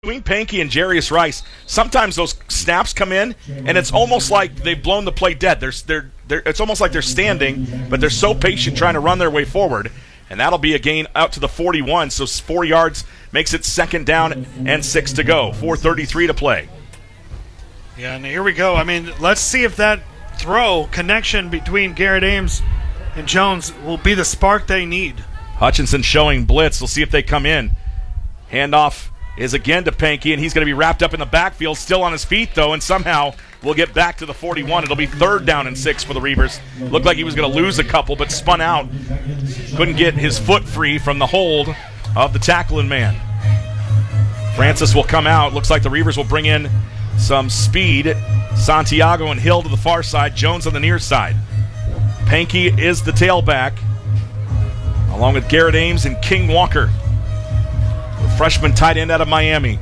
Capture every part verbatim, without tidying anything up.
Between Pankey and Jarius Rice, sometimes those snaps come in, and it's almost like they've blown the play dead. They're, they're, they're, it's almost like they're standing, but they're so patient trying to run their way forward, and that'll be a gain out to the forty-one, so four yards makes it second down and six to go. four thirty-three to play. Yeah, and here we go. I mean, let's see if that throw connection between Garrett Ames and Jones will be the spark they need. Hutchinson showing blitz. We'll see if they come in. Handoff is again to Pankey, and he's going to be wrapped up in the backfield, still on his feet, though, and somehow we'll get back to the forty-one. It'll be third down and six for the Reavers. Looked like he was going to lose a couple, but spun out. Couldn't get his foot free from the hold of the tackling man. Francis will come out. Looks like the Reavers will bring in some speed. Santiago and Hill to the far side, Jones on the near side. Pankey is the tailback, along with Garrett Ames and King Walker, freshman tight end out of Miami.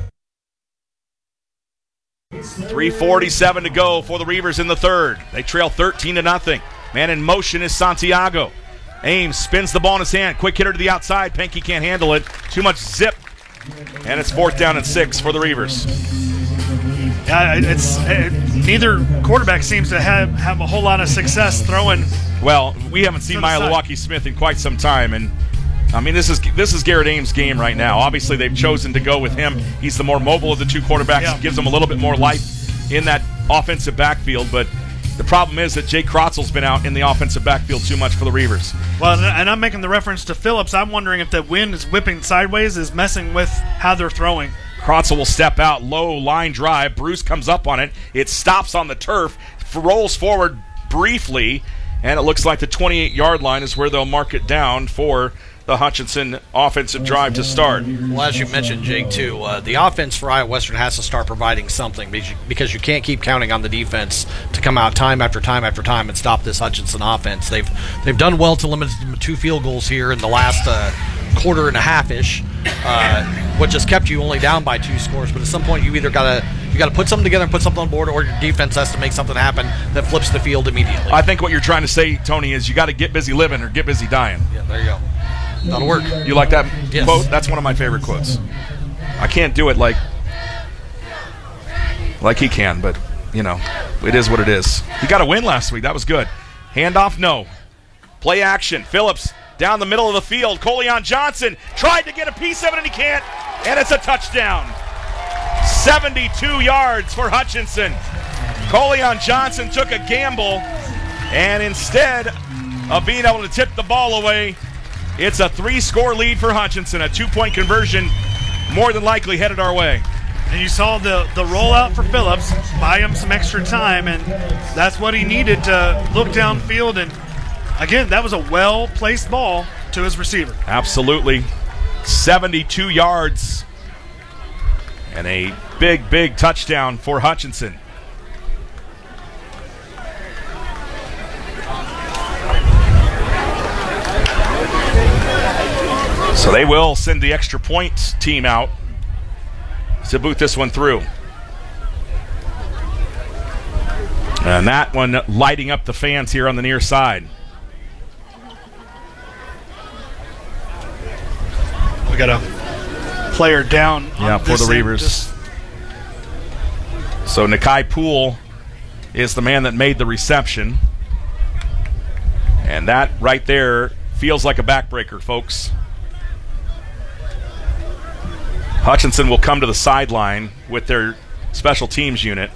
three forty-seven to go for the Reavers in the third. They trail thirteen to nothing. Man in motion is Santiago. Ames spins the ball in his hand. Quick hitter to the outside. Pankey can't handle it. Too much zip. And it's fourth down and six for the Reavers. Yeah, it's it, neither quarterback seems to have, have a whole lot of success throwing. Well, we haven't seen Milwaukee Smith in quite some time, and I mean, this is this is Garrett Ames' game right now. Obviously, they've chosen to go with him. He's the more mobile of the two quarterbacks. Yeah. Gives them a little bit more life in that offensive backfield. But the problem is that Jake Krotzel's been out in the offensive backfield too much for the Reavers. Well, and I'm making the reference to Phillips. I'm wondering if the wind is whipping sideways is messing with how they're throwing. Krotzel will step out, low line drive. Bruce comes up on it. It stops on the turf, rolls forward briefly, and it looks like the twenty-eight-yard line is where they'll mark it down for the Hutchinson offensive drive to start. Well, as you mentioned, Jake, too, uh, the offense for Iowa Western has to start providing something because you, because you can't keep counting on the defense to come out time after time after time and stop this Hutchinson offense. They've they've done well to limit them to two field goals here in the last uh, quarter and a half-ish, uh, which has kept you only down by two scores. But at some point, you either got to you got to put something together and put something on board, or your defense has to make something happen that flips the field immediately. I think what you're trying to say, Tony, is you got to get busy living or get busy dying. Yeah, there you go. That'll work. You like that Yes. quote? That's one of my favorite quotes. I can't do it like like he can, but, you know, it is what it is. He got a win last week. That was good. Handoff, no. Play action. Phillips down the middle of the field. Coleon Johnson tried to get a piece of it, and he can't, and it's a touchdown. seventy-two yards for Hutchinson. Coleon Johnson took a gamble, and instead of being able to tip the ball away, it's a three-score lead for Hutchinson. A two-point conversion more than likely headed our way. And you saw the, the rollout for Phillips, buy him some extra time, and that's what he needed to look downfield. And, again, that was a well-placed ball to his receiver. Absolutely. seventy-two yards and a big, big touchdown for Hutchinson. So they will send the extra point team out to boot this one through. And that one lighting up the fans here on the near side. We got a player down on Yeah, for this the end, Reavers. just- So Nakai Poole is the man that made the reception. And that right there feels like a backbreaker, folks. Hutchinson will come to the sideline with their special teams unit.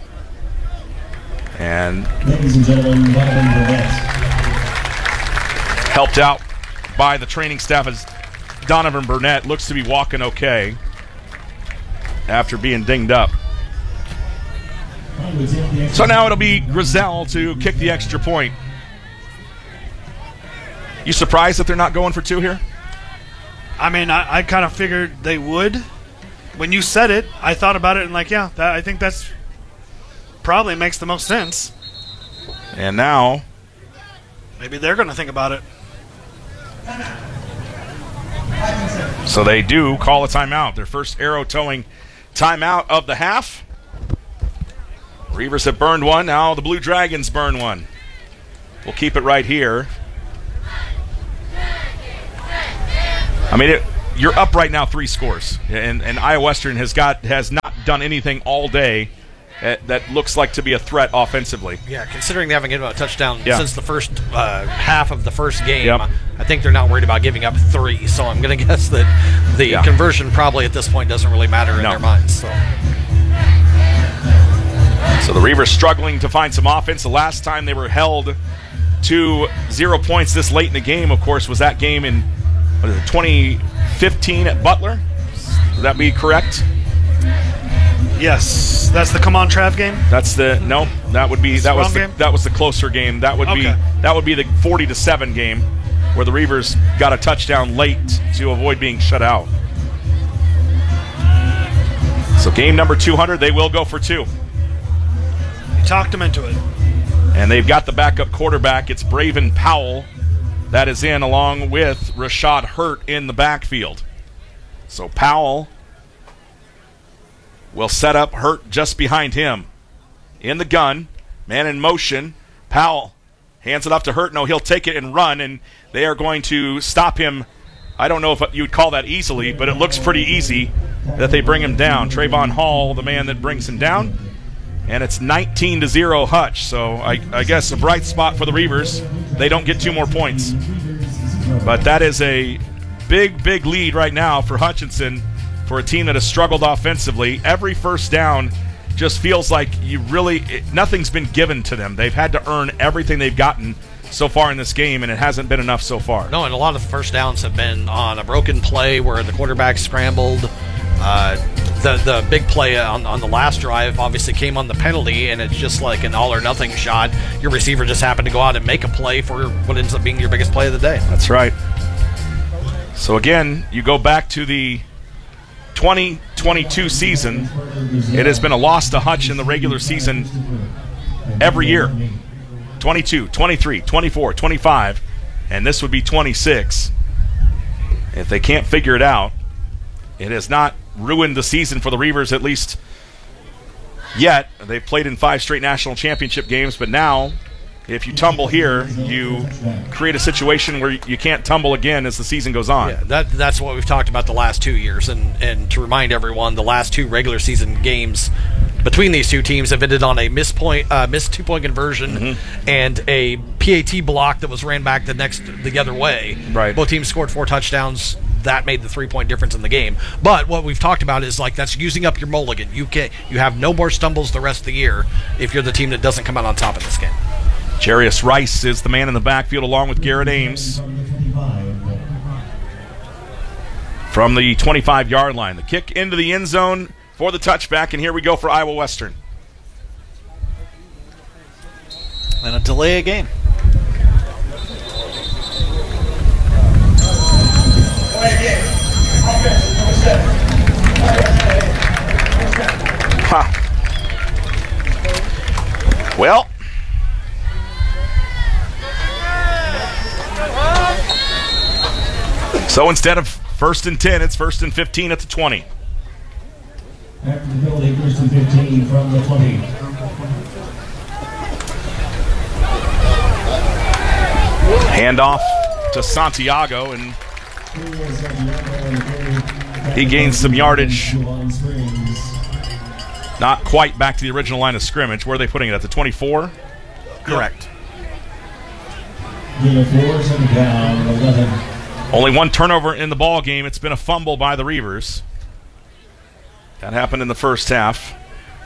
And Ladies and gentlemen, Donovan Burnett. helped out by the training staff as Donovan Burnett looks to be walking okay after being dinged up. So now it'll be Grizel to kick the extra point. You surprised that they're not going for two here? I mean, I, I kind of figured they would. When you said it, I thought about it and like, yeah, that, I think that's probably makes the most sense. And now Maybe they're going to think about it. So they do call a timeout. Their first arrow towing timeout of the half. Reavers have burned one. Now the Blue Dragons burn one. We'll keep it right here. I mean, it, you're up right now three scores, and and Iowa Western has got has not done anything all day uh, that looks like to be a threat offensively. Yeah, considering they haven't given up a touchdown Yeah. since the first uh, half of the first game, Yep. I think they're not worried about giving up three. So I'm going to guess that the Yeah. conversion probably at this point doesn't really matter in No. their minds. So. So the Reavers struggling to find some offense. The last time they were held to zero points this late in the game, of course, was that game in what is it, twenty fifteen at Butler. Would that be correct? Yes, that's the Come On Trav game. That's the no. That would be that was Wrong the, game? that was the closer game. That would be Okay. that would be the forty to seven game where the Reavers got a touchdown late to avoid being shut out. So game number two hundred, they will go for two. You talked them into it. And they've got the backup quarterback. It's Braven Powell that is in, along with Rashad Hurt in the backfield. So Powell will set up Hurt just behind him. In the gun, man in motion. Powell hands it off to Hurt. No, he'll take it and run, and they are going to stop him. I don't know if you would call that easily, but it looks pretty easy that they bring him down. Trayvon Hall, the man that brings him down. And it's nineteen to zero Hutch. So I, I guess a bright spot for the Reavers. They don't get two more points. But that is a big, big lead right now for Hutchinson for a team that has struggled offensively. Every first down just feels like you really it, nothing's been given to them. They've had to earn everything they've gotten so far in this game, and it hasn't been enough so far. No, and a lot of the first downs have been on a broken play where the quarterback scrambled. Uh, the the big play on, on the last drive obviously came on the penalty, and it's just like an all-or-nothing shot. Your receiver just happened to go out and make a play for what ends up being your biggest play of the day. That's right. So again, you go back to the twenty twenty-two season. It has been a loss to Hutch in the regular season every year. twenty-two, twenty-three, twenty-four, twenty-five, and this would be twenty-six. If they can't figure it out, it has not ruined the season for the Reavers, at least yet. They've played in five straight national championship games, but now if you tumble here, you create a situation where you can't tumble again as the season goes on. Yeah, that that's what we've talked about the last two years, and and to remind everyone, the last two regular season games between these two teams have ended on a missed point, uh, missed two point conversion, mm-hmm. and a P A T block that was ran back the next the other way. Right. Both teams scored four touchdowns. That made the three point difference in the game. But what we've talked about is like that's using up your mulligan. You can you have no more stumbles the rest of the year if you're the team that doesn't come out on top in this game. Jarius Rice is the man in the backfield along with Garrett Ames from the twenty-five-yard line. The kick into the end zone for the touchback, and here we go for Iowa Western. And a delay of game. Huh. Well, so instead of first and ten, it's first and fifteen at the twenty. After the penalty, first and fifteen from the twenty. Handoff to Santiago, and he gains some yardage. Not quite back to the original line of scrimmage. Where are they putting it? At the twenty-four? Correct. Down eleven. Only one turnover in the ball game. It's been a fumble by the Reavers. That happened in the first half.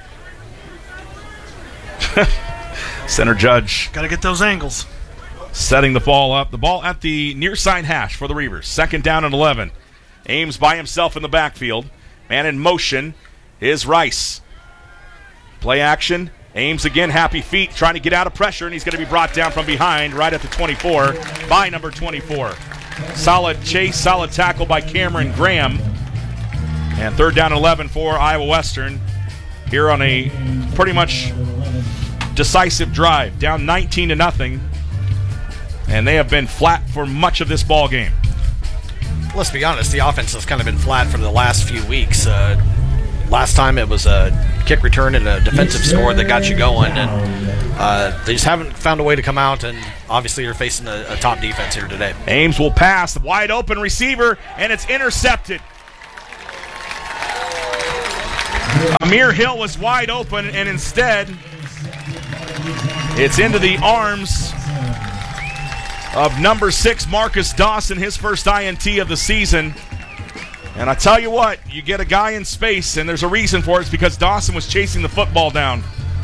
Center Judge Got to get those angles. setting the ball up. The ball at the near side hash for the Reavers. Second down and eleven. Ames by himself in the backfield. Man in motion is Rice. Play action. Ames again, happy feet, trying to get out of pressure, and he's going to be brought down from behind right at the twenty-four by number twenty-four. Solid chase, solid tackle by Cameron Graham. And third down and eleven for Iowa Western here on a pretty much decisive drive. Down nineteen to nothing. And they have been flat for much of this ball game. Let's be honest, the offense has kind of been flat for the last few weeks. Uh, last time it was a kick return and a defensive score that got you going, and uh, they just haven't found a way to come out, and obviously you're facing a, a top defense here today. Ames will pass, the wide open receiver, and it's intercepted. Amir Hill was wide open, and instead it's into the arms of number six, Marcus Dawson, his first I N T of the season. And I tell you what, you get a guy in space, and there's a reason for it. It's because Dawson was chasing the football down.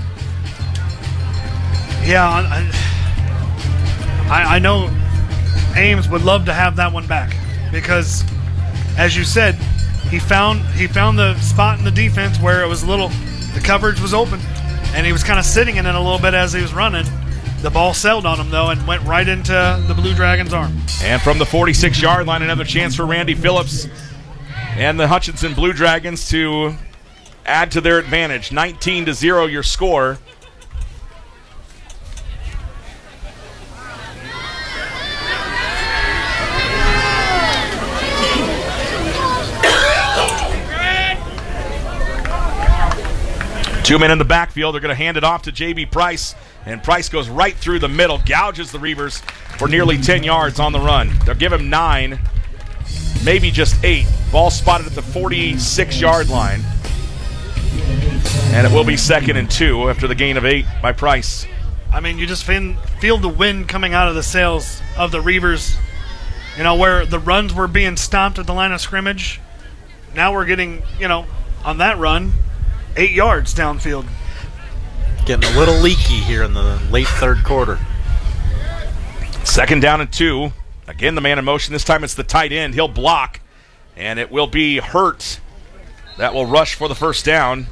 Yeah, I, I know Ames would love to have that one back because, as you said, he found he found the spot in the defense where it was a little, the coverage was open, and he was kind of sitting in it a little bit as he was running. The ball sailed on him, though, and went right into the Blue Dragons' arm. And from the forty-six-yard line, another chance for Randy Phillips and the Hutchinson Blue Dragons to add to their advantage. nineteen to zero your score. Two men in the backfield. They're going to hand it off to J B. Price, and Price goes right through the middle, gouges the Reavers for nearly ten yards on the run. They'll give him nine, maybe just eight. Ball spotted at the forty-six-yard line, and it will be second and two after the gain of eight by Price. I mean, you just feel, feel the wind coming out of the sails of the Reavers, you know, where the runs were being stopped at the line of scrimmage. Now we're getting, you know, on that run, eight yards downfield. Getting a little leaky here in the late third quarter. Second down and two. Again, the man in motion. This time it's the tight end. He'll block, and it will be Hurt that will rush for the first down.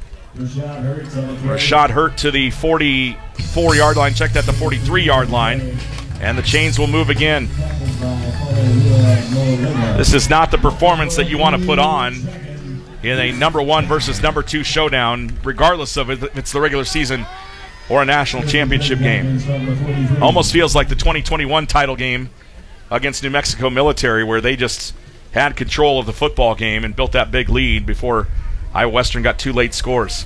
Rashad Hurt to the forty-four-yard line. Checked at the forty-three-yard line, and the chains will move again. This is not the performance that you want to put on in a number one versus number two showdown, regardless of if it's the regular season or a national championship game. Almost feels like the twenty twenty-one title game against New Mexico Military, where they just had control of the football game and built that big lead before Iowa Western got two late scores.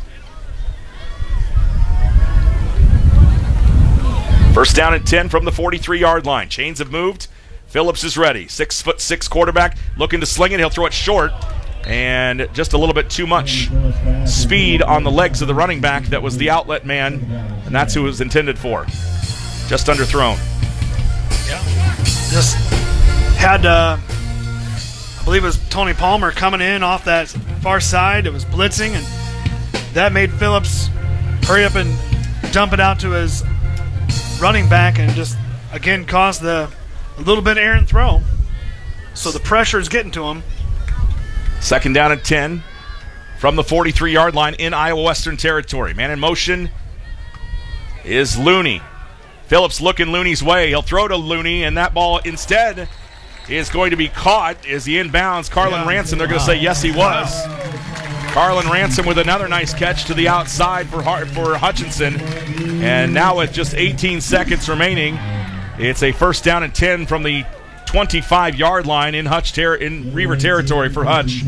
First down and ten from the forty-three-yard line. Chains have moved. Phillips is ready. Six foot six quarterback looking to sling it. He'll throw it short. And just a little bit too much speed on the legs of the running back that was the outlet man, and that's who it was intended for. Just underthrown. Yeah. Just had, uh, I believe it was Tony Palmer coming in off that far side. It was blitzing, and that made Phillips hurry up and dump it out to his running back and just, again, caused the a little bit errant throw. So the pressure is getting to him. Second down and ten from the forty-three-yard line in Iowa Western territory. Man in motion is Looney. Phillips looking Looney's way. He'll throw to Looney, and that ball instead is going to be caught as he inbounds Carlin yeah. Ransom. They're going to say yes, he was. Carlin Ransom with another nice catch to the outside for for Hutchinson. And now with just eighteen seconds remaining, it's a first down and ten from the twenty-five-yard line in Hutch ter- in Reaver territory for Hutch.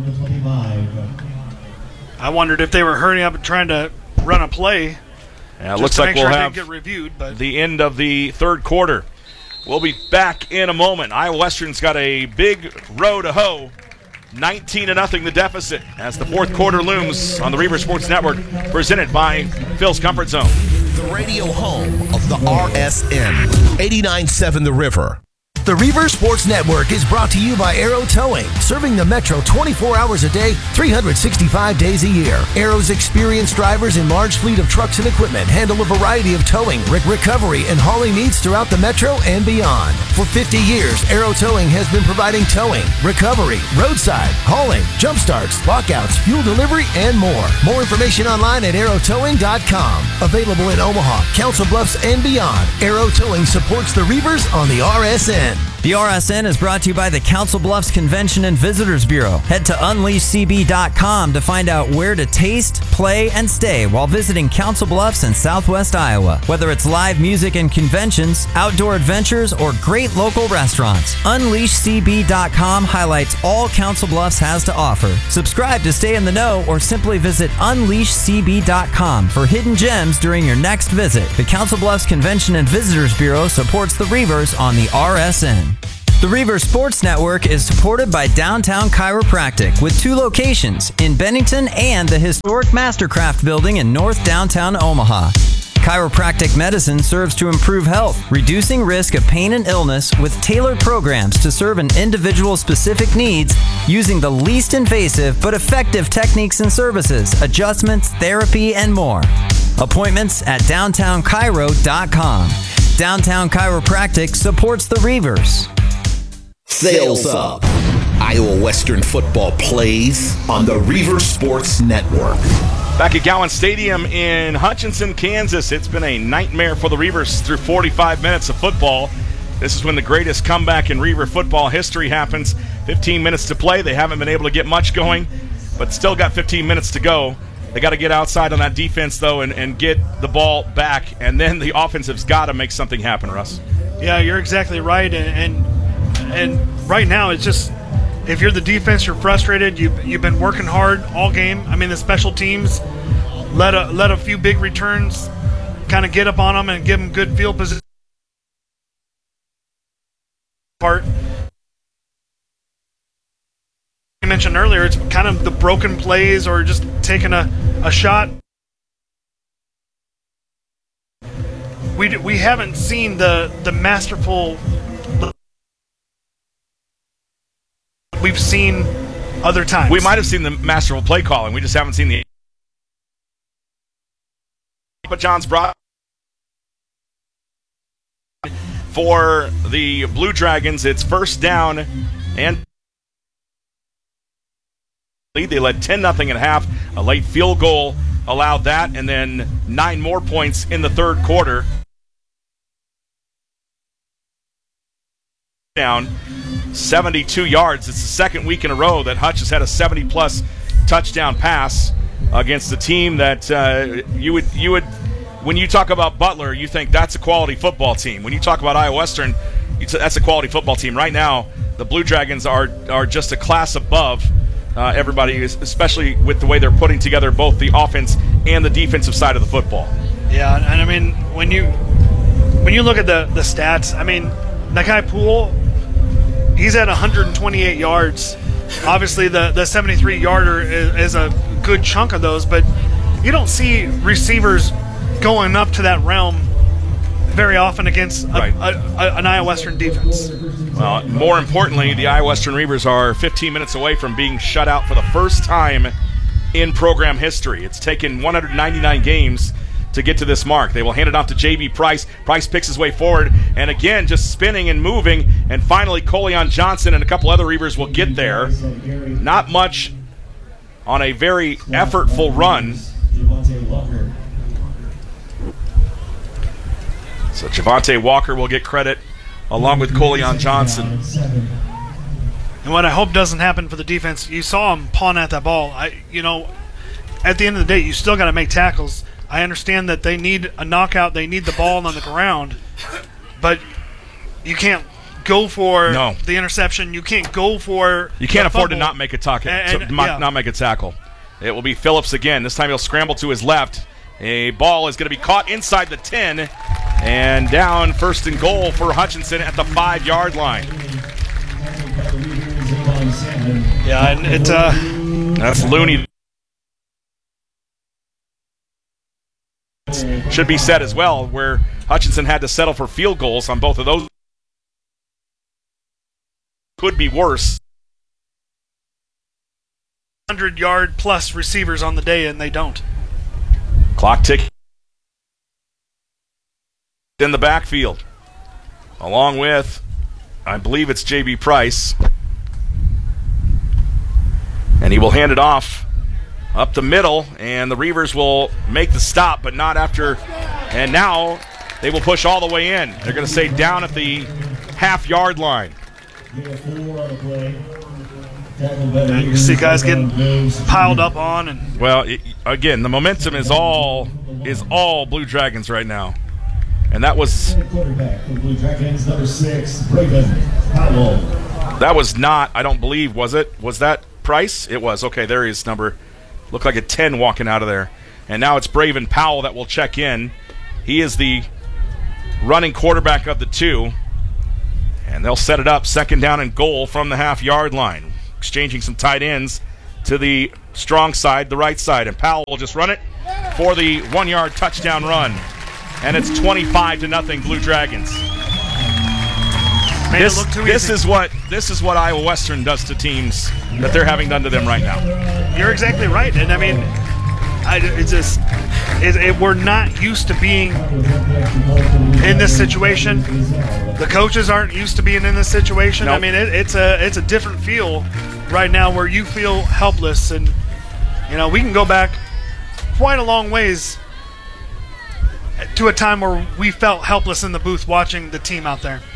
I wondered if they were hurrying up and trying to run a play. Yeah, it looks like we'll sure have get reviewed, but the end of the third quarter. We'll be back in a moment. Iowa Western's got a big row to hoe. nineteen to nothing the deficit as the fourth quarter looms on the Reaver Sports Network, presented by Phil's Comfort Zone. The radio home of the R S N, eighty-nine point seven The River. The Reaver Sports Network is brought to you by Arrow Towing, serving the Metro twenty-four hours a day, three hundred sixty-five days a year. Arrow's experienced drivers and large fleet of trucks and equipment handle a variety of towing, re- recovery, and hauling needs throughout the Metro and beyond. For fifty years, Arrow Towing has been providing towing, recovery, roadside, hauling, jump starts, lockouts, fuel delivery, and more. More information online at arrow towing dot com. Available in Omaha, Council Bluffs, and beyond. Arrow Towing supports the Reavers on the R S N. The R S N is brought to you by the Council Bluffs Convention and Visitors Bureau. Head to unleash c b dot com to find out where to taste, play, and stay while visiting Council Bluffs in southwest Iowa. Whether it's live music and conventions, outdoor adventures, or great local restaurants, unleash c b dot com highlights all Council Bluffs has to offer. Subscribe to stay in the know or simply visit unleash c b dot com for hidden gems during your next visit. The Council Bluffs Convention and Visitors Bureau supports the Reavers on the R S N. The Reaver Sports Network is supported by Downtown Chiropractic with two locations in Bennington and the historic Mastercraft building in North Downtown Omaha. Chiropractic medicine serves to improve health, reducing risk of pain and illness with tailored programs to serve an individual's specific needs using the least invasive but effective techniques and services, adjustments, therapy, and more. Appointments at downtown chiro dot com. Downtown Chiropractic supports the Reavers. Sales Up. Iowa Western football plays on the Reaver Sports Network. Back at Gowan Stadium in Hutchinson, Kansas, it's been a nightmare for the Reavers through forty-five minutes of football. This is when the greatest comeback in Reaver football history happens. fifteen minutes to play. They haven't been able to get much going, but still got fifteen minutes to go. They got to get outside on that defense, though, and, and get the ball back, and then the offensive's got to make something happen, Russ. Yeah, you're exactly right, and, and and right now it's just, if you're the defense, you're frustrated. You you've been working hard all game. I mean, the special teams let a let a few big returns kind of get up on them and give them good field position. Part you mentioned earlier, it's kind of the broken plays or just taking a, a shot. We we haven't seen the the masterful. We've seen other times. We might have seen the masterful play calling. We just haven't seen the. But John's brought for the Blue Dragons. It's first down and lead. They led ten nothing at half. A late field goal allowed that, and then nine more points in the third quarter. Down seventy-two yards. It's the second week in a row that Hutch has had a seventy-plus touchdown pass against a team that uh, you would you would when you talk about Butler, you think that's a quality football team. When you talk about Iowa Western, you t- that's a quality football team. Right now, the Blue Dragons are are just a class above uh, everybody, especially with the way they're putting together both the offense and the defensive side of the football. Yeah, and I mean when you when you look at the the stats, I mean that guy Poole. He's at one hundred twenty-eight yards. Obviously, the, the seventy-three yarder is, is a good chunk of those, but you don't see receivers going up to that realm very often against a, right. a, a, an Iowa Western defense. Well, more importantly, the Iowa Western Reavers are fifteen minutes away from being shut out for the first time in program history. It's taken one hundred ninety-nine games to get to this mark. They will hand it off to J B Price. Price picks his way forward, and again, just spinning and moving, and finally Colion Johnson and a couple other Reavers will get there. Not much on a very effortful run. So Javante Walker will get credit along with Colion Johnson. And what I hope doesn't happen for the defense, you saw him pawn at that ball. I, you know, at the end of the day, you still got to make tackles. I understand that they need a knockout, they need the ball on the ground, but you can't go for no. the interception. You can't go for You can't afford to fumble. not make a tackle, And- to and- not, yeah. not make a tackle. It will be Phillips again. This time he'll scramble to his left. A ball is going to be caught inside the ten and down first and goal for Hutchinson at the five-yard line. Yeah, and it uh, That's Looney. Should be said as well, where Hutchinson had to settle for field goals on both of those. Could be worse. one hundred yard plus receivers on the day, and they don't. Clock ticking in the backfield, along with, I believe it's J B Price. And he will hand it off up the middle, and the Reavers will make the stop, but not after. And now they will push all the way in. They're going to say down at the half-yard line. And you see guys getting piled up on, and Well, it, again, the momentum is all is all Blue Dragons right now, and that was Quarterback for Blue Dragons, number six, Braven Powell. that was not. I don't believe was it. Was that Price? It was. Okay, there is number. Looked like a ten walking out of there, and now it's Braven Powell that will check in. He is the running quarterback of the two, and they'll set it up second down and goal from the half-yard line, exchanging some tight ends to the strong side, the right side, and Powell will just run it for the one-yard touchdown run, and it's twenty-five to nothing Blue Dragons. made This, it look too this easy. is what this is what Iowa Western does to teams that they're having done to them right now. You're exactly right, and I mean, I, it's just it, it, we're not used to being in this situation. The coaches aren't used to being in this situation. I Nope. mean, it, it's a it's a different feel right now where you feel helpless, and you know we can go back quite a long ways to a time where we felt helpless in the booth watching the team out there.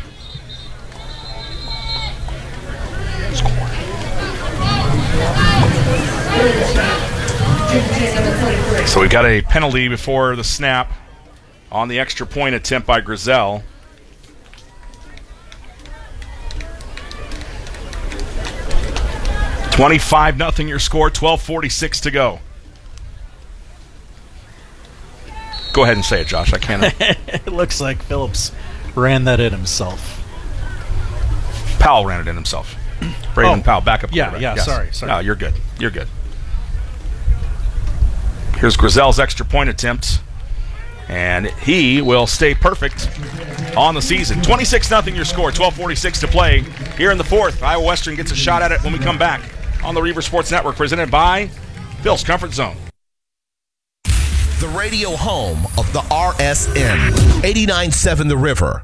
So we've got a penalty before the snap on the extra point attempt by Grizel. twenty-five nothing your score, twelve forty-six to go. Go ahead and say it, Josh. I can't. It looks like Phillips ran that in himself. Powell ran it in himself. Braden Oh, Powell, backup yeah, quarterback. yeah, Yes. sorry, sorry. No, you're good. You're good. Here's Grizel's extra point attempt, and he will stay perfect on the season. twenty-six nothing your score, twelve forty-six to play here in the fourth. Iowa Western gets a shot at it when we come back on the Reaver Sports Network, presented by Phil's Comfort Zone. The radio home of the R S N, eighty-nine seven The River.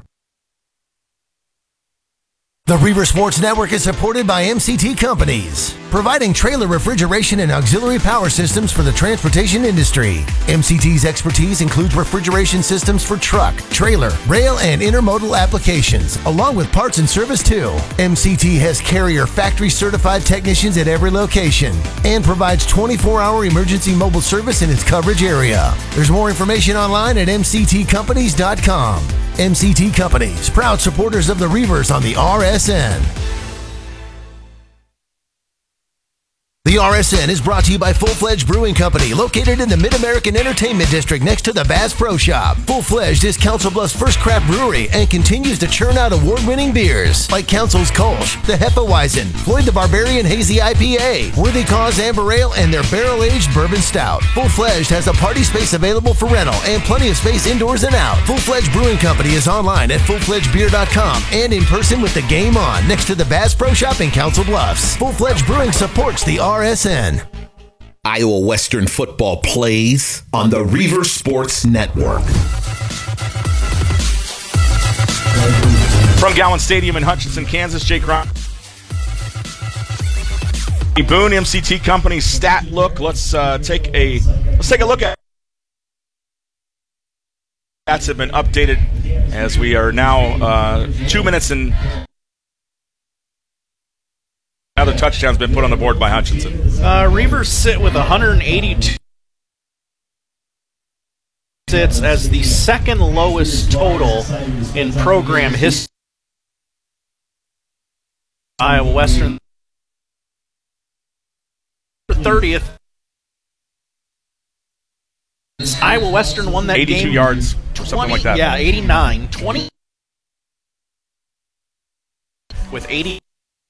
The Reaver Sports Network is supported by M C T Companies, providing trailer refrigeration and auxiliary power systems for the transportation industry. M C T's expertise includes refrigeration systems for truck, trailer, rail, and intermodal applications, along with parts and service too. M C T has Carrier factory certified technicians at every location and provides twenty-four hour emergency mobile service in its coverage area. There's more information online at m c t companies dot com. M C T Companies, proud supporters of the Reavers on the R S N. The R S N is brought to you by Full Fledged Brewing Company, located in the Mid-American Entertainment District next to the Bass Pro Shop. Full Fledged is Council Bluffs' first craft brewery and continues to churn out award-winning beers like Council's Kolsch, the Hefeweizen, Floyd the Barbarian Hazy I P A, Worthy Cause Amber Ale, and their barrel-aged Bourbon Stout. Full Fledged has a party space available for rental and plenty of space indoors and out. Full Fledged Brewing Company is online at full fledged beer dot com and in person with the game on next to the Bass Pro Shop in Council Bluffs. Full Fledged Brewing supports the R S N. Iowa Western football plays on the Reaver Sports Network. From Gowan Stadium in Hutchinson, Kansas, Jake Ron. Boone, M C T Company's stat look. Let's uh, take a let's take a look at. Stats have been updated as we are now uh, two minutes and another touchdown's been put on the board by Hutchinson. Uh, Reavers sit with one hundred eighty-two. Sits as the second lowest total in program history. Iowa Western thirtieth. Iowa Western won that eighty-two game. yards, or something twenty like that. Yeah, eighty-nine. twenty with eighty.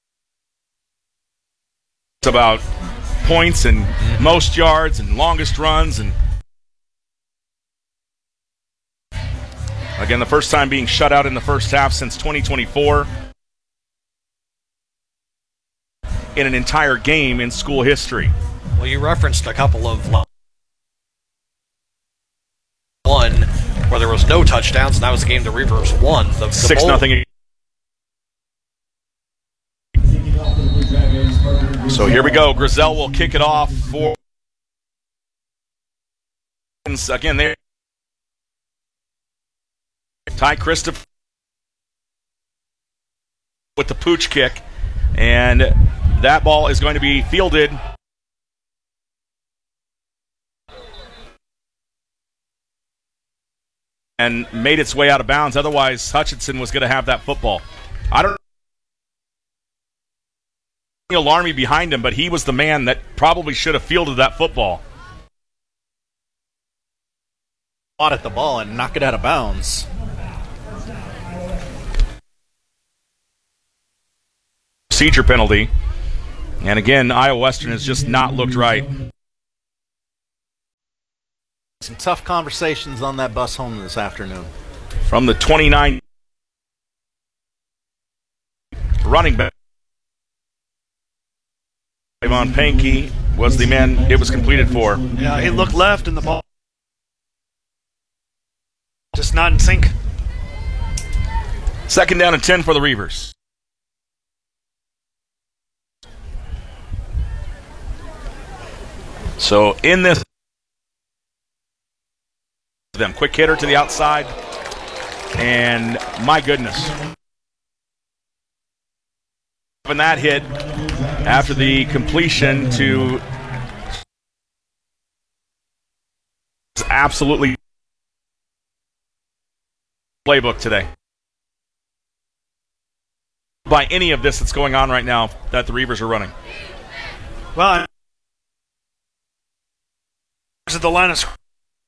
It's about points and most yards and longest runs, and again, the first time being shut out in the first half since twenty twenty-four in an entire game in school history. Well, you referenced a couple of one where there was no touchdowns, and that was the game the Reavers won. The, the Six bowl- nothing. So here we go. Grizel will kick it off for again there. Ty Christopher with the pooch kick, and that ball is going to be fielded and made its way out of bounds. Otherwise, Hutchinson was going to have that football. I don't know Larmy behind him, but he was the man that probably should have fielded that football. Fought at the ball and knock it out of bounds. Procedure penalty. And again, Iowa Western has just not looked right. Some tough conversations on that bus home this afternoon. From the twenty-nine running back, Ivan Pankey was the man it was completed for. Yeah, he looked left and the ball just not in sync. Second down and ten for the Reavers. So in this, them quick hitter to the outside, and my goodness, having that hit after the completion to absolutely playbook today by any of this that's going on right now that the Reavers are running. Well, at the line of scrimmage.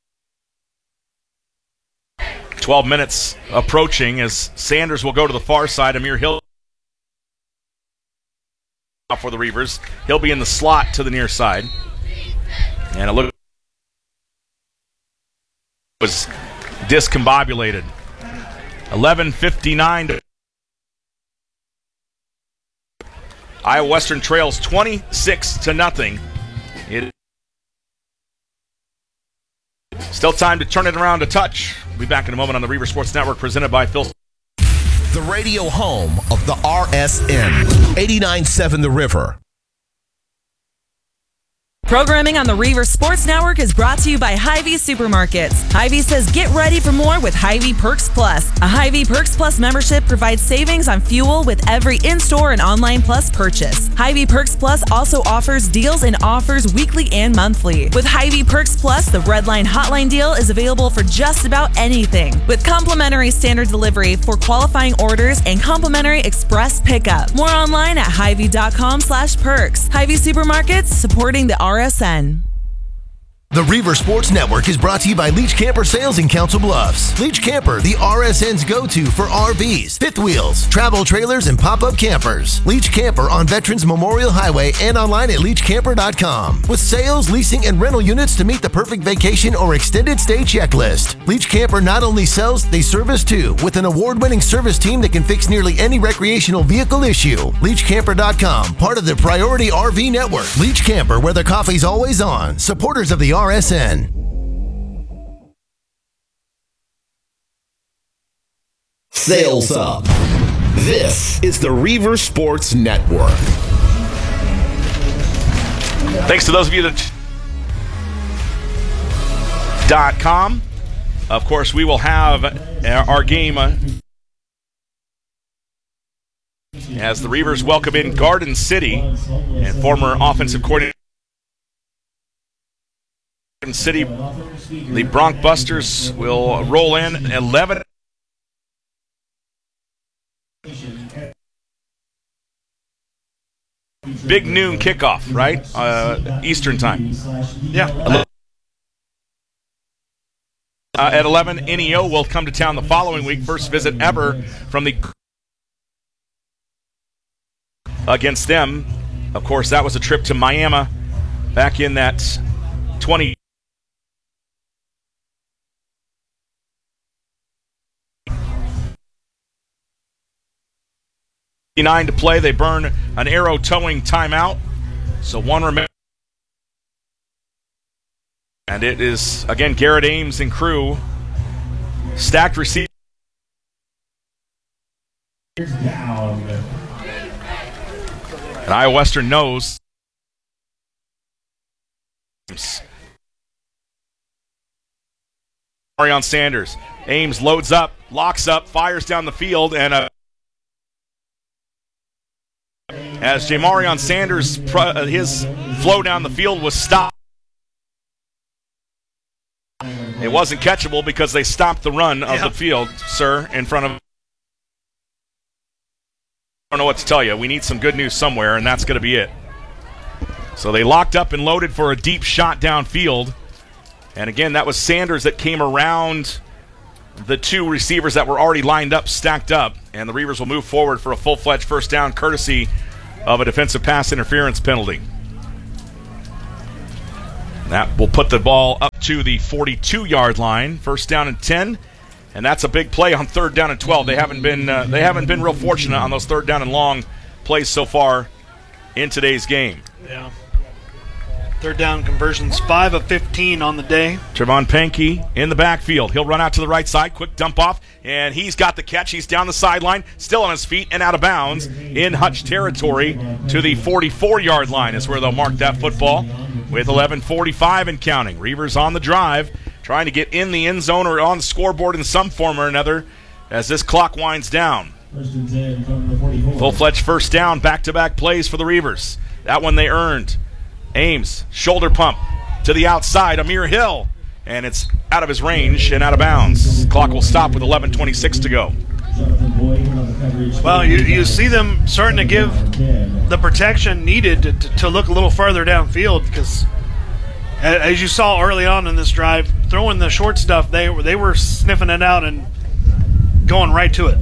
twelve minutes approaching as Sanders will go to the far side. Amir Hill for the Reavers. He'll be in the slot to the near side. And it look was discombobulated. eleven fifty-nine. Iowa Western trails twenty-six to nothing. It Still time to turn it around a touch. We'll be back in a moment on the Reaver Sports Network, presented by Phil. The radio home of the R S N, eighty-nine point seven The River. Programming on the Reaver Sports Network is brought to you by Hy-Vee Supermarkets. Hy-Vee says get ready for more with Hy-Vee Perks Plus. A Hy-Vee Perks Plus membership provides savings on fuel with every in-store and online plus purchase. Hy-Vee Perks Plus also offers deals and offers weekly and monthly. With Hy-Vee Perks Plus, the Redline Hotline deal is available for just about anything, with complimentary standard delivery for qualifying orders and complimentary express pickup. More online at Hy-Vee.com slash perks. Hy-Vee Supermarkets, supporting the R S N. The Reaver Sports Network is brought to you by Leach Camper Sales in Council Bluffs. Leach Camper, the R S N's go-to for R Vs, fifth wheels, travel trailers, and pop-up campers. Leach Camper on Veterans Memorial Highway and online at leach camper dot com. With sales, leasing, and rental units to meet the perfect vacation or extended stay checklist. Leach Camper not only sells, they service too, with an award-winning service team that can fix nearly any recreational vehicle issue. leach camper dot com, part of the Priority R V Network. Leach Camper, where the coffee's always on. Supporters of the R S N. Sales up. This is the Reaver Sports Network. Thanks to those of you that dot com. Of course, we will have our game uh, as the Reavers welcome in Garden City and former offensive coordinator Garden City. The Bronc Busters will roll in eleven. Big noon kickoff, right? Uh, Eastern time. Yeah. Uh, at eleven, N E O will come to town the following week. First visit ever from the against them. Of course, that was a trip to Miami back in that twenty. Nine to play. They burn an arrow towing timeout. So one remaining. And it is, again, Garrett Ames and crew. Stacked receiver. And Iowa Western knows. Marion Sanders. Ames loads up, locks up, fires down the field, and a as Jamarion Sanders, his flow down the field was stopped. It wasn't catchable because they stopped the run of yeah. the field, sir, in front of. I don't know what to tell you. We need some good news somewhere, and that's going to be it. So they locked up and loaded for a deep shot downfield. And again, that was Sanders that came around the two receivers that were already lined up, stacked up. And the Reavers will move forward for a full-fledged first down, courtesy of a defensive pass interference penalty. That will put the ball up to the forty-two-yard line. First down and ten. And that's a big play on third down and twelve. They haven't been uh, they haven't been real fortunate on those third down and long plays so far in today's game. Yeah. Third down conversions, five of fifteen on the day. Trevon Pankey in the backfield. He'll run out to the right side, quick dump off, and he's got the catch. He's down the sideline, still on his feet and out of bounds in Hutch territory to the forty-four-yard line is where they'll mark that football with eleven forty-five and counting. Reavers on the drive, trying to get in the end zone or on the scoreboard in some form or another as this clock winds down. Full-fledged first down, back-to-back plays for the Reavers. That one they earned. Ames, shoulder pump to the outside, Amir Hill, and it's out of his range and out of bounds. Clock will stop with eleven twenty-six to go. Well, you, you see them starting to give the protection needed to, to look a little farther downfield because, as you saw early on in this drive, throwing the short stuff, they, they were sniffing it out and going right to it.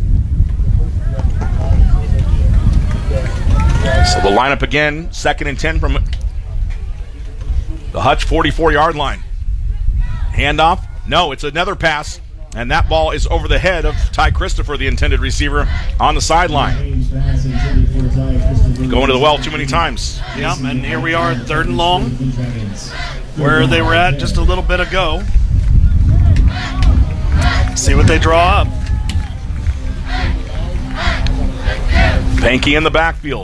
So the lineup again, second and ten from the Hutch forty-four-yard line. Handoff. No, it's another pass, and that ball is over the head of Ty Christopher, the intended receiver, on the sideline. Going to the well too many times. Yeah, and here we are, third and long, where they were at just a little bit ago. See what they draw up. Pankey in the backfield.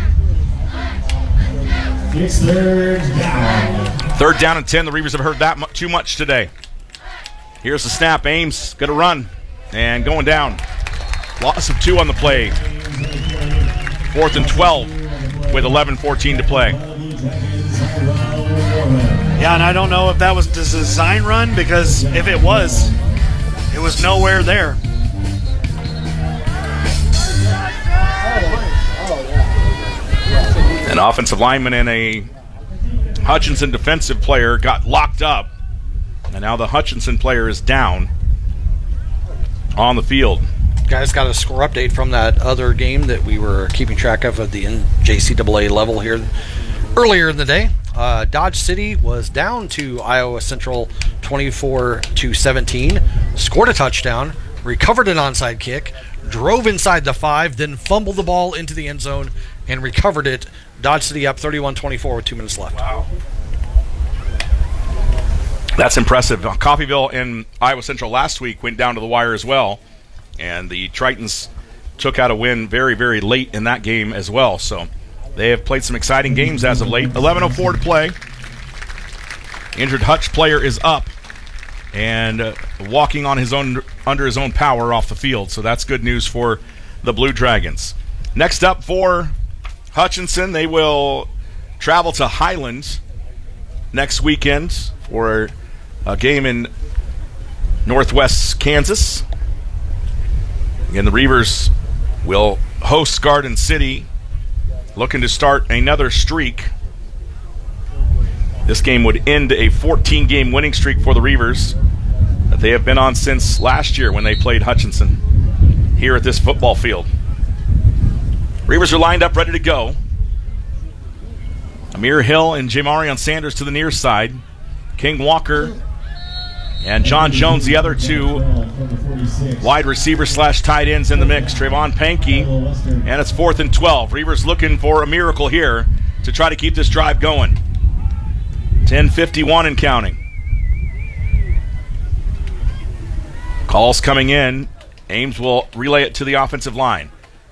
It's third down. Third down and ten. The Reavers have heard that mu- too much today. Here's the snap. Ames going to run and going down. Loss of two on the play. Fourth and twelve with eleven fourteen to play. Yeah, and I don't know if that was the design run because if it was, it was nowhere there. An offensive lineman and a Hutchinson defensive player got locked up. And now the Hutchinson player is down on the field. Guys, got a score update from that other game that we were keeping track of at the N J C A A level here earlier in the day. Uh, Dodge City was down to Iowa Central twenty-four to seventeen, scored a touchdown, recovered an onside kick, drove inside the five, then fumbled the ball into the end zone and recovered it. Dodge City up thirty-one twenty-four with two minutes left. Wow. That's impressive. Coffeyville and Iowa Central last week went down to the wire as well, and the Tritons took out a win very, very late in that game as well. So they have played some exciting games as of late. eleven oh four to play. Injured Hutch player is up and uh, walking on his own under his own power off the field. So that's good news for the Blue Dragons. Next up for Hutchinson, they will travel to Highland next weekend for a game in northwest Kansas. Again, the Reavers will host Garden City, looking to start another streak. This game would end a fourteen-game winning streak for the Reavers that they have been on since last year when they played Hutchinson here at this football field. Reavers are lined up, ready to go. Amir Hill and Jamarion Sanders to the near side. King Walker and John Jones, the other two wide receiver slash tight ends in the mix. Trevon Pankey, and it's fourth and twelve. Reavers looking for a miracle here to try to keep this drive going. ten fifty-one and counting. Calls coming in. Ames will relay it to the offensive line.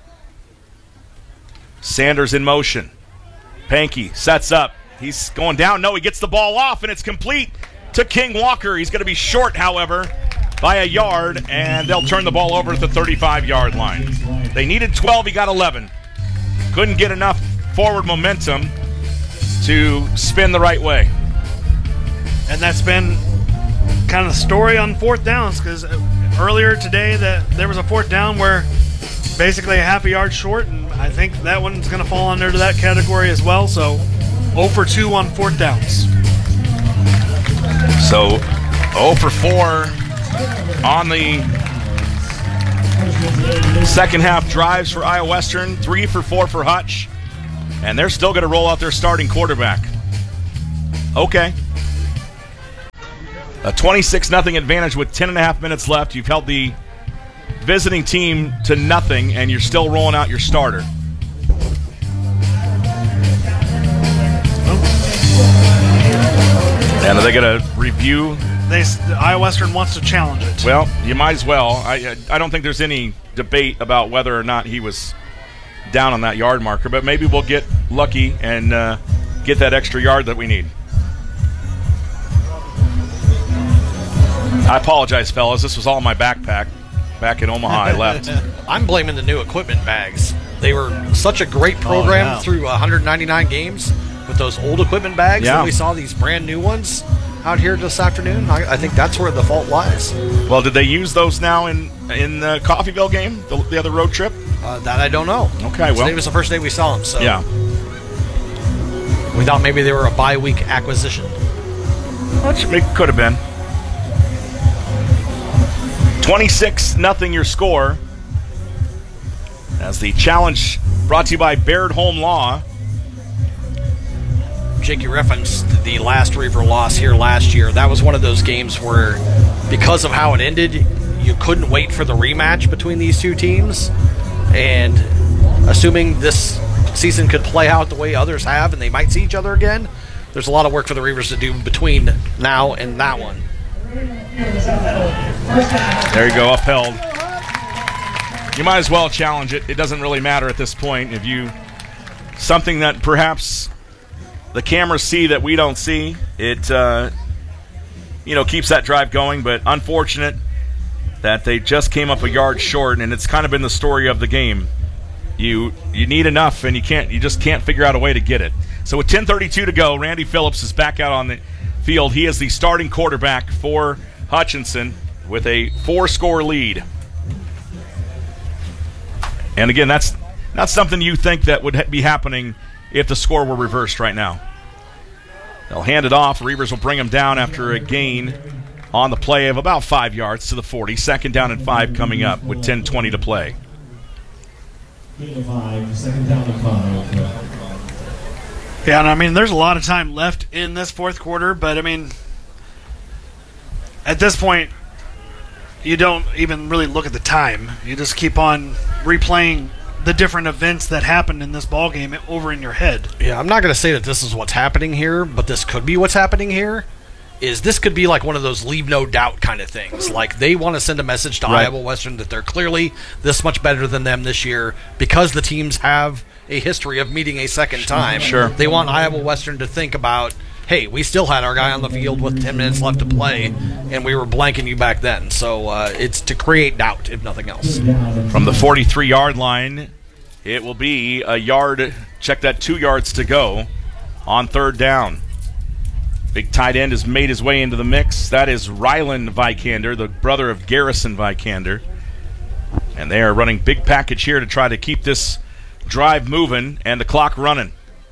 Sanders in motion. Pankey sets up. He's going down. No, he gets the ball off, and it's complete to King Walker. He's going to be short, however, by a yard, and they'll turn the ball over at the thirty-five-yard line. They needed twelve. He got eleven. couldn't get enough forward momentum to spin the right way. And that's been kind of the story on fourth downs, because earlier today that there was a fourth down where basically a half a yard short, and I think that one's going to fall under that category as well. So oh for two on fourth downs. So oh for four on the second half drives for Iowa Western, three for four for Hutch, and they're still going to roll out their starting quarterback. Okay. A twenty-six nothing advantage with ten and a half minutes left. You've held the visiting team to nothing, and you're still rolling out your starter. And are they going to review? They, Iowa Western wants to challenge it. Well, you might as well. I I don't think there's any debate about whether or not he was down on that yard marker, but maybe we'll get lucky and uh, get that extra yard that we need. I apologize, fellas. This was all in my backpack back in Omaha. I left. I'm blaming the new equipment bags. They were such a great program oh, yeah. through one hundred ninety-nine games with those old equipment bags. Yeah. And we saw these brand new ones out here this afternoon. I, I think that's where the fault lies. Well, did they use those now in in the Coffeyville game, the, the other road trip? Uh, that I don't know. Okay, well. Today was the first day we saw them. So Yeah. we thought maybe they were a bye-week acquisition. Which it could have been. twenty-six nothing your score. As the challenge brought to you by Baird Home Law. Jake, you referenced the last Reaver loss here last year. That was one of those games where, because of how it ended, you couldn't wait for the rematch between these two teams. And assuming this season could play out the way others have and they might see each other again, there's a lot of work for the Reavers to do between now and that one. There you go, upheld. You might as well challenge it. It doesn't really matter at this point. If you, something that perhaps the cameras see that we don't see, it uh, you know, keeps that drive going. But unfortunate that they just came up a yard short, and it's kind of been the story of the game. You you need enough, and you can't. You just can't figure out a way to get it. So with ten thirty-two to go, Randy Phillips is back out on the field. He is the starting quarterback for Hutchinson with a four-score lead. And again, that's not something you think that would ha- be happening if the score were reversed right now. They'll hand it off. Reavers will bring them down after a gain on the play of about five yards to the forty. Second down and five coming up with ten twenty to play. Second down and five. Yeah, and I mean, there's a lot of time left in this fourth quarter, but I mean, at this point, you don't even really look at the time. You just keep on replaying the different events that happened in this ball game over in your head. Yeah, I'm not going to say that this is what's happening here, but this could be what's happening here. Is this could be like one of those leave no doubt kind of things. Like they want to send a message to Right. Iowa Western that they're clearly this much better than them this year because the teams have a history of meeting a second time. Sure. They want Iowa Western to think about, hey, we still had our guy on the field with ten minutes left to play, and we were blanking you back then. So uh, it's to create doubt, if nothing else. From the forty-three-yard line, it will be a yard. Check that, two yards to go on third down. Big tight end has made his way into the mix. That is Rylan Vikander, the brother of Garrison Vikander. And they are running big package here to try to keep this drive moving and the clock running.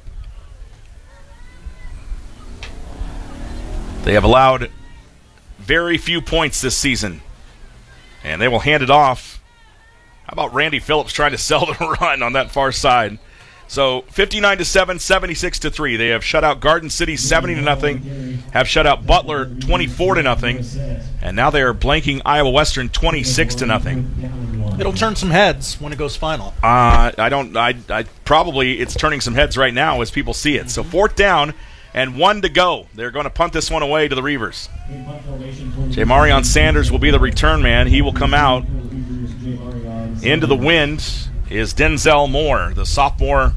They have allowed very few points this season. And they will hand it off. How about Randy Phillips trying to sell the run on that far side? So fifty-nine to seven, seventy-six to three. They have shut out Garden City seventy to nothing, have shut out Butler twenty-four to nothing, and now they are blanking Iowa Western twenty-six to nothing. It'll turn some heads when it goes final. Uh, I don't. I, I probably it's turning some heads right now as people see it. So fourth down and one to go. They're going to punt this one away to the Reavers. Jamarion Sanders will be the return man. He will come out. Into the wind is Denzel Moore, the sophomore.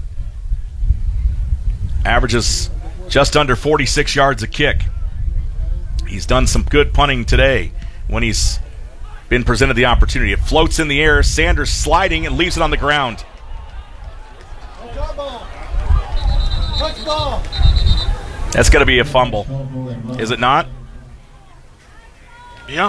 Averages just under forty-six yards a kick. He's done some good punting today when he's been presented the opportunity. It floats in the air. Sanders sliding and leaves it on the ground. That's going to be a fumble. Is it not? Yeah.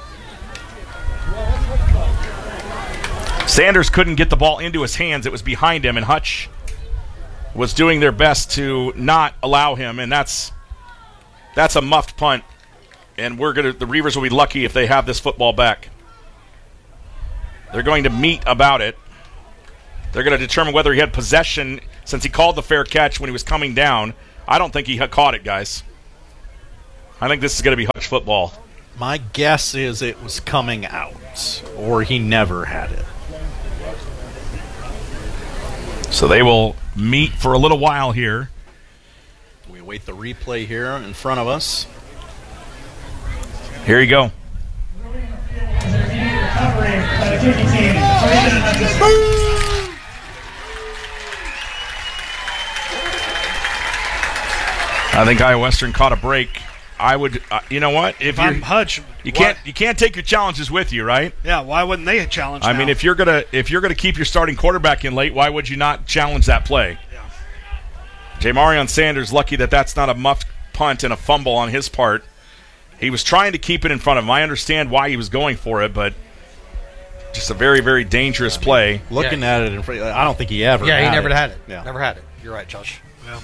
Sanders couldn't get the ball into his hands. It was behind him, and Hutch was doing their best to not allow him, and that's that's a muffed punt. And we're gonna the Reavers will be lucky if they have this football back. They're going to meet about it. They're going to determine whether he had possession since he called the fair catch when he was coming down. I don't think he had caught it, guys. I think this is going to be Hutch football. My guess is it was coming out, or he never had it. So they will meet for a little while here. We await the replay here in front of us. Here you go. I think Iowa Western caught a break. I would, uh, you know what? If, if I'm Hutch, you can't you can't take your challenges with you, right? Yeah. Why wouldn't they challenge? I now? mean, if you're gonna if you're gonna keep your starting quarterback in late, why would you not challenge that play? Yeah. Jamarion Sanders lucky that that's not a muffed punt and a fumble on his part. He was trying to keep it in front of him. I understand why he was going for it, but just a very very dangerous play. Looking yeah. at it, in front, I don't think he ever. Yeah, had he never it. had it. Yeah. Never had it. You're right, Josh. Yeah.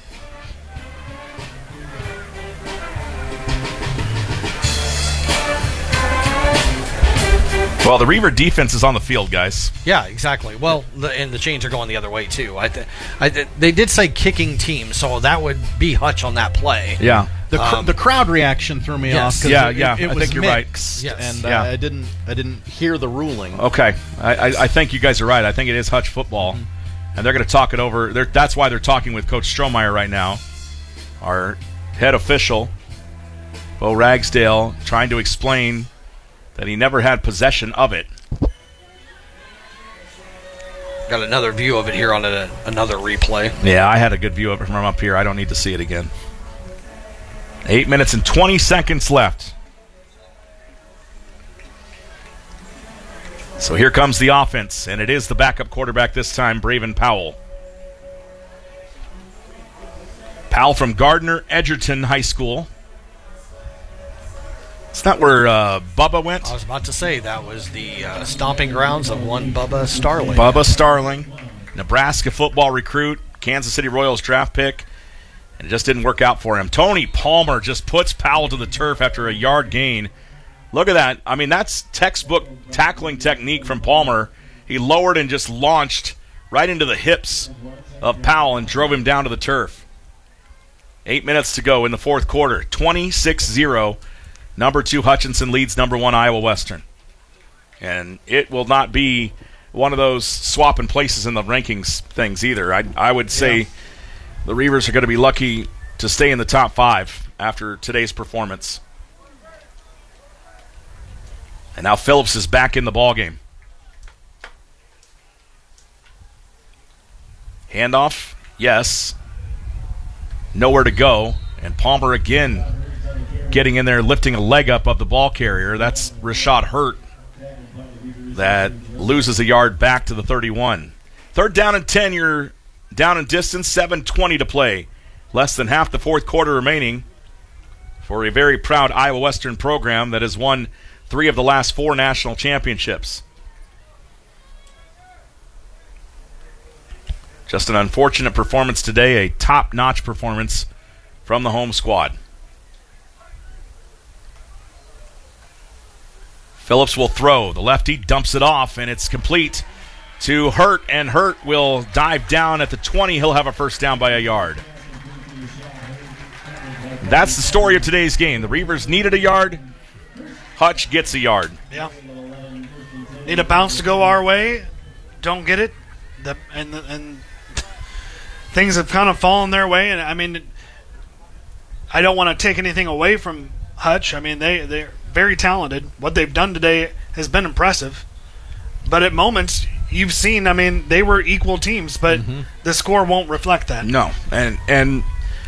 Well, the Reaver defense is on the field, guys. Yeah, exactly. Well, the, and the chains are going the other way, too. I, th- I th- They did say kicking team, so that would be Hutch on that play. Yeah. The, cr- Um, the crowd reaction threw me yes. off. 'Cause Yeah, it, yeah, It, it I was think you're right. mixed, Yes. And uh, Yeah. I didn't I didn't hear the ruling. Okay. I, I, I think you guys are right. I think it is Hutch football. Mm-hmm. And they're going to talk it over. They're, that's why they're talking with Coach Strohmeyer right now, our head official, Bo Ragsdale, trying to explain that he never had possession of it. Got another view of it here on a, another replay. Yeah, I had a good view of it from up here. I don't need to see it again. Eight minutes and twenty seconds left. So here comes the offense, and it is the backup quarterback this time, Braven Powell. Powell from Gardner Edgerton High School. It's not where uh, Bubba went. I was about to say that was the uh, stomping grounds of one Bubba Starling. Bubba Starling, Nebraska football recruit, Kansas City Royals draft pick, and it just didn't work out for him. Tony Palmer just puts Powell to the turf after a yard gain. Look at that. I mean, that's textbook tackling technique from Palmer. He lowered and just launched right into the hips of Powell and drove him down to the turf. Eight minutes to go in the fourth quarter. twenty-six zero. Number two, Hutchinson leads number one, Iowa Western. And it will not be one of those swapping places in the rankings things either. I, I would say yeah. the Reavers are going to be lucky to stay in the top five after today's performance. And now Phillips is back in the ballgame. Handoff, yes. Nowhere to go. And Palmer again getting in there, lifting a leg up of the ball carrier. That's Rashad Hurt that loses a yard back to the thirty-one. Third down and ten, you're down in distance, seven twenty to play. Less than half the fourth quarter remaining for a very proud Iowa Western program that has won three of the last four national championships. Just an unfortunate performance today, a top-notch performance from the home squad. Phillips will throw. The lefty dumps it off, and it's complete to Hurt, and Hurt will dive down at the twenty. He'll have a first down by a yard. That's the story of today's game. The Reavers needed a yard. Hutch gets a yard. Yeah. Need a bounce to go our way. Don't get it. The, and the, and things have kind of fallen their way. And I mean, I don't want to take anything away from Hutch. I mean, they, they're very talented. What they've done today has been impressive. But at moments, you've seen, I mean, they were equal teams, but mm-hmm. the score won't reflect that. No. And and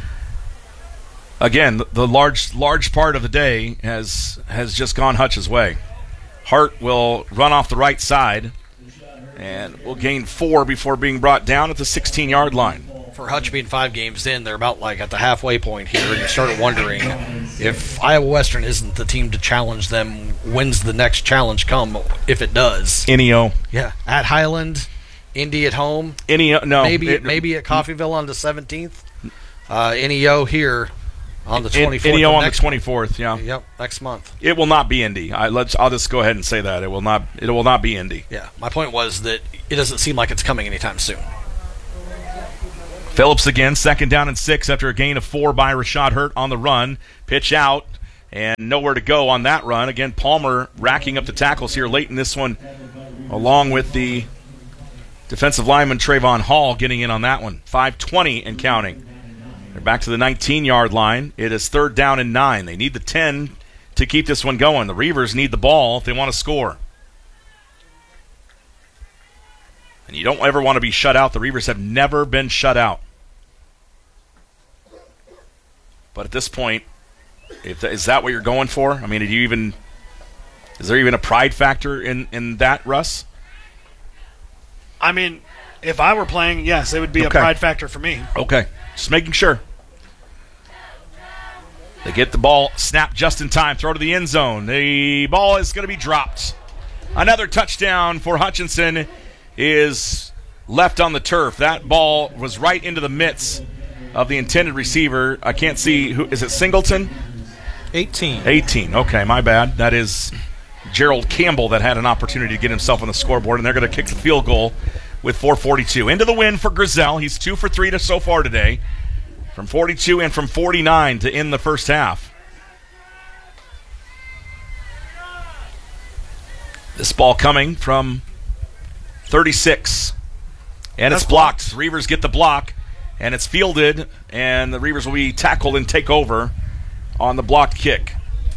again, the large large part of the day has has just gone Hutch's way. Hart will run off the right side and will gain four before being brought down at the sixteen-yard line. For Hutch being five games in, they're about like at the halfway point here, and you start wondering if Iowa Western isn't the team to challenge them. When's the next challenge come, if it does? N E O. Yeah, at Highland, Indy at home. N E O, no. Maybe it, maybe at Coffeyville on the seventeenth. Uh, N E O here on the twenty-fourth. N E O on the next twenty-fourth, yeah. month. Yep, next month. It will not be Indy. I, let's. I'll just go ahead and say that it will not. It will not be Indy. Yeah, my point was that it doesn't seem like it's coming anytime soon. Phillips again, second down and six after a gain of four by Rashad Hurt on the run. Pitch out and nowhere to go on that run. Again, Palmer racking up the tackles here late in this one, along with the defensive lineman Trayvon Hall getting in on that one. five twenty and counting. They're back to the nineteen-yard line. It is third down and nine. They need the ten to keep this one going. The Reavers need the ball if they want to score. And you don't ever want to be shut out. The Reavers have never been shut out. But at this point, if th- is that what you're going for? I mean, did you even is there even a pride factor in, in that, Russ? I mean, if I were playing, yes, it would be Okay. a pride factor for me. Okay, just making sure. They get the ball snapped just in time. Throw to the end zone. The ball is going to be dropped. Another touchdown for Hutchinson is left on the turf. That ball was right into the midst of the intended receiver. I can't see who is it. Singleton. eighteen. eighteen. Okay, my bad. That is Gerald Campbell that had an opportunity to get himself on the scoreboard, and they're going to kick the field goal with four forty-two. Into the win for Grizel. He's two for three to so far today, from forty-two and from forty-nine to end the first half. This ball coming from thirty-six, and That's it's blocked. blocked. Reavers get the block, and it's fielded, and the Reavers will be tackled and take over on the blocked kick.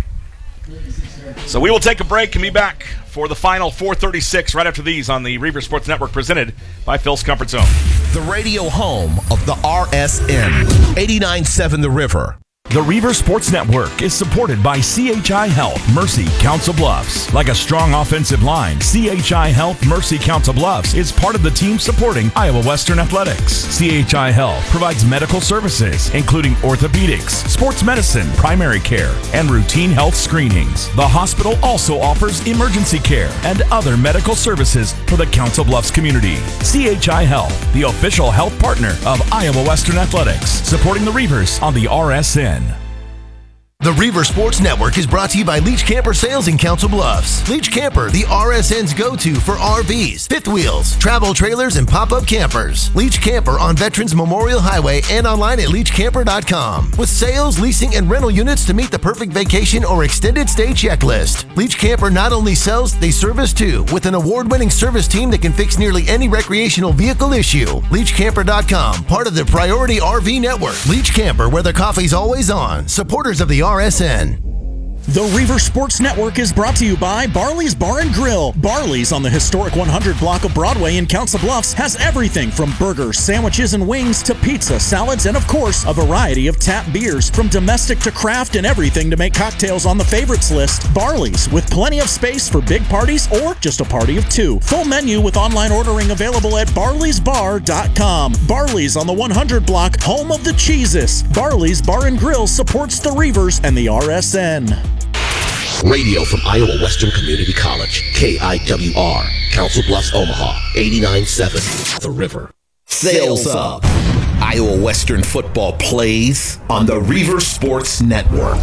So we will take a break and be back for the final four thirty-six right after these on the Reavers Sports Network, presented by Phil's Comfort Zone. The radio home of the R S N, eighty-nine point seven The River. The Reaver Sports Network is supported by C H I Health, Mercy, Council Bluffs. Like a strong offensive line, C H I Health, Mercy, Council Bluffs is part of the team supporting Iowa Western Athletics. C H I Health provides medical services, including orthopedics, sports medicine, primary care, and routine health screenings. The hospital also offers emergency care and other medical services for the Council Bluffs community. C H I Health, the official health partner of Iowa Western Athletics, supporting the Reavers on the R S N. The Reaver Sports Network is brought to you by Leach Camper Sales in Council Bluffs. Leach Camper, the R S N's go-to for R Vs, fifth wheels, travel trailers, and pop-up campers. Leach Camper on Veterans Memorial Highway and online at leach camper dot com. With sales, leasing, and rental units to meet the perfect vacation or extended stay checklist. Leach Camper not only sells, they service too, with an award-winning service team that can fix nearly any recreational vehicle issue. leach camper dot com, part of the Priority R V Network. Leach Camper, where the coffee's always on. Supporters of the R S N. The Reaver Sports Network is brought to you by Barley's Bar and Grill. Barley's on the historic one hundred block of Broadway in Council Bluffs has everything from burgers, sandwiches, and wings to pizza, salads, and of course, a variety of tap beers. From domestic to craft and everything to make cocktails on the favorites list. Barley's, with plenty of space for big parties or just a party of two. Full menu with online ordering available at barleys bar dot com. Barley's on the one hundred block, home of the cheeses. Barley's Bar and Grill supports the Reavers and the R S N. Radio from Iowa Western Community College, K I W R, Council Bluffs, Omaha, eighty-nine point seven The River. Sales up. Iowa Western football plays on the Reaver Sports Network.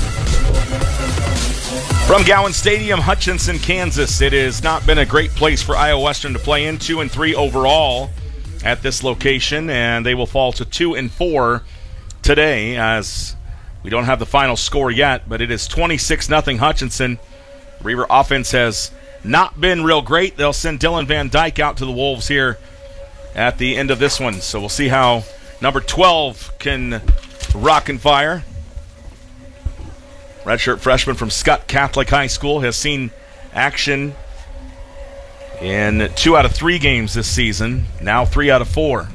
From Gowan Stadium, Hutchinson, Kansas. It has not been a great place for Iowa Western to play in. Two and three overall at this location, and they will fall to two and four today as we don't have the final score yet, but it is twenty-six nothing Hutchinson. Reaver offense has not been real great. They'll send Dylan Van Dyke out to the Wolves here at the end of this one. So we'll see how number twelve can rock and fire. Redshirt freshman from Scott Catholic High School has seen action in two out of three games this season, now three out of four.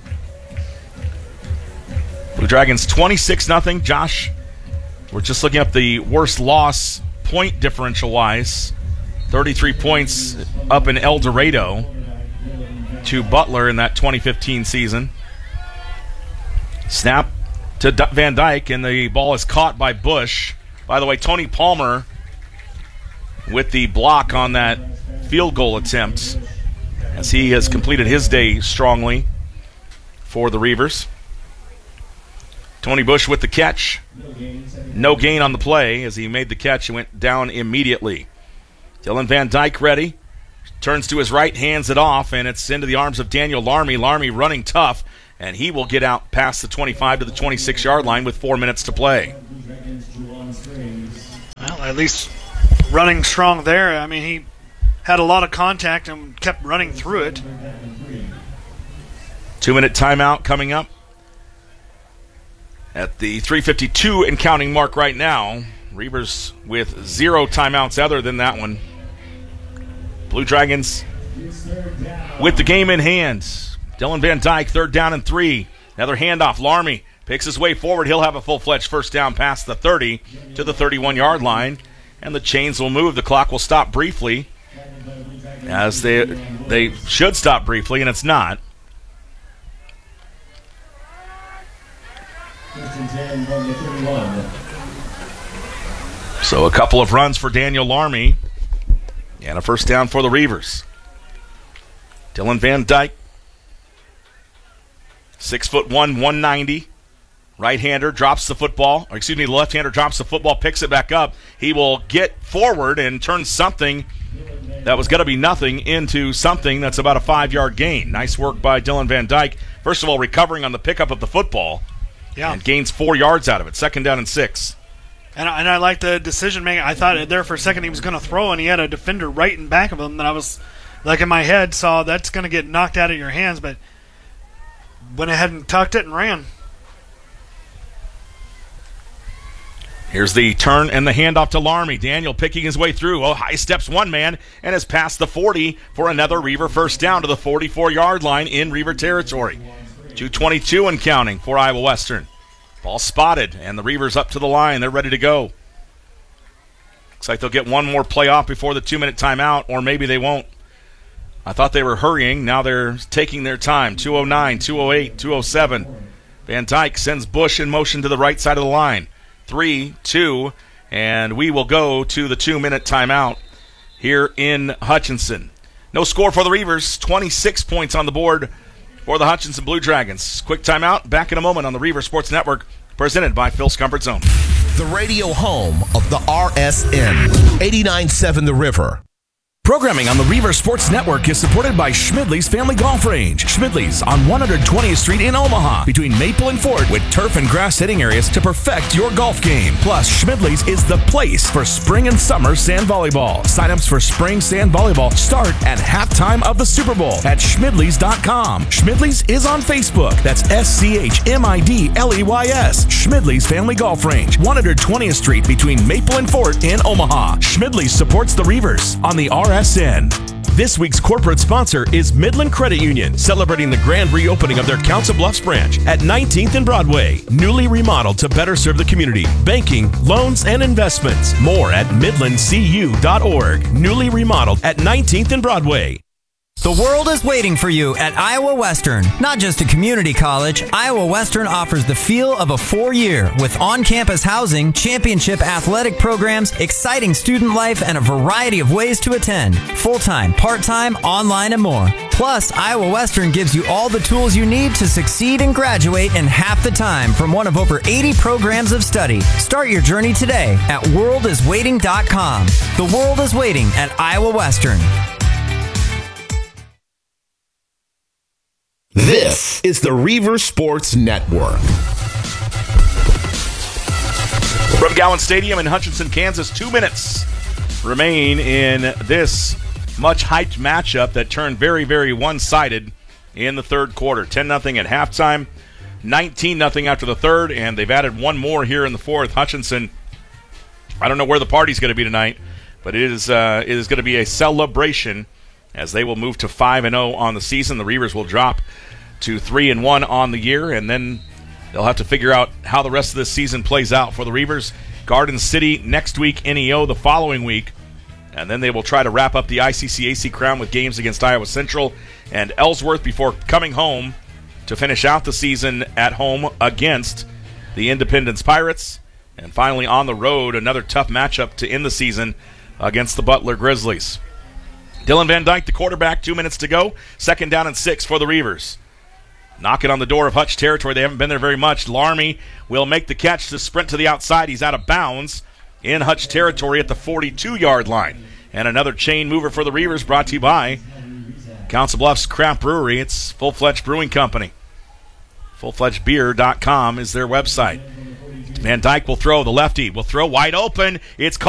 Blue Dragons twenty-six nothing. Josh, we're just looking up the worst loss point differential-wise. thirty-three points up in El Dorado to Butler in that twenty fifteen season. Snap to D- Van Dyke, and the ball is caught by Bush. By the way, Tony Palmer with the block on that field goal attempt, as he has completed his day strongly for the Reavers. Tony Bush with the catch. No gain on the play as he made the catch and went down immediately. Dylan Van Dyke ready. Turns to his right, hands it off, and it's into the arms of Daniel Larmy. Larmy running tough, and he will get out past the twenty-five to the twenty-six-yard line with four minutes to play. Well, at least running strong there. I mean, he had a lot of contact and kept running through it. Two-minute timeout coming up at the three fifty-two and counting mark right now. Reavers with zero timeouts other than that one. Blue Dragons with the game in hand. Dylan Van Dyke, third down and three. Another handoff. Larmy picks his way forward. He'll have a full-fledged first down past the thirty to the thirty-one-yard line. And the chains will move. The clock will stop briefly, as they they should stop briefly, and it's not. So a couple of runs for Daniel Larmy, and a first down for the Reavers. Dylan Van Dyke, six foot one, one ninety. Right-hander drops the football, or excuse me, the left-hander drops the football, picks it back up. He will get forward and turn something that was going to be nothing into something that's about a five-yard gain. Nice work by Dylan Van Dyke. First of all, recovering on the pickup of the football. Yeah. And gains four yards out of it. Second down and six. And I, and I like the decision making. I thought there for a second he was going to throw, and he had a defender right in back of him. And I was, like in my head, saw that's going to get knocked out of your hands, but went ahead and tucked it and ran. Here's the turn and the handoff to Larmy. Daniel picking his way through. Oh, high steps one man and has passed the forty for another Reaver first down to the forty-four-yard line in Reaver territory. two twenty-two and counting for Iowa Western. Ball spotted, and the Reavers up to the line. They're ready to go. Looks like they'll get one more play off before the two-minute timeout, or maybe they won't. I thought they were hurrying. Now they're taking their time. two oh nine, two oh eight, two oh seven. Van Dyke sends Bush in motion to the right side of the line. Three, two, and we will go to the two-minute timeout here in Hutchinson. No score for the Reavers. twenty-six points on the board for the Hutchinson Blue Dragons. Quick timeout. Back in a moment on the Reaver Sports Network, presented by Phil's Comfort Zone. The radio home of the R S N, eighty-nine seven The River. Programming on the Reaver Sports Network is supported by Schmidley's Family Golf Range. Schmidley's on one twentieth Street in Omaha, between Maple and Fort, with turf and grass hitting areas to perfect your golf game. Plus, Schmidley's is the place for spring and summer sand volleyball. Sign-ups for spring sand volleyball start at halftime of the Super Bowl at schmidleys dot com. Schmidley's is on Facebook. That's S C H M I D L E Y S. Schmidley's Family Golf Range, one twentieth Street between Maple and Fort in Omaha. Schmidley's supports the Reavers on the R S N. This week's corporate sponsor is Midland Credit Union, celebrating the grand reopening of their Council Bluffs branch at nineteenth and Broadway. Newly remodeled to better serve the community. Banking, loans, and investments. More at midland c u dot org. Newly remodeled at nineteenth and Broadway. The world is waiting for you at Iowa Western. Not just a community college, Iowa Western offers the feel of a four-year with on-campus housing, championship athletic programs, exciting student life, and a variety of ways to attend. Full-time, part-time, online, and more. Plus, Iowa Western gives you all the tools you need to succeed and graduate in half the time from one of over eighty programs of study. Start your journey today at world is waiting dot com. The world is waiting at Iowa Western. This is the Reaver Sports Network. From Gowan Stadium in Hutchinson, Kansas, two minutes remain in this much-hyped matchup that turned very, very one-sided in the third quarter. ten nothing at halftime, nineteen nothing after the third, and they've added one more here in the fourth. Hutchinson, I don't know where the party's going to be tonight, but it is, uh, it is going to be a celebration as they will move to five and oh on the season. The Reavers will drop to three and one on the year, and then they'll have to figure out how the rest of this season plays out for the Reavers. Garden City next week, N E O the following week, and then they will try to wrap up the I C C A C crown with games against Iowa Central and Ellsworth before coming home to finish out the season at home against the Independence Pirates. And finally on the road, another tough matchup to end the season against the Butler Grizzlies. Dylan Van Dyke, the quarterback, two minutes to go. Second down and six for the Reavers. Knocking on the door of Hutch territory. They haven't been there very much. Larmy will make the catch to sprint to the outside. He's out of bounds in Hutch territory at the forty-two-yard line. And another chain mover for the Reavers, brought to you by Council Bluffs Craft Brewery. It's Full Fledged Brewing Company. full fledged beer dot com is their website. Van Dyke will throw. The lefty will throw wide open. It's caught.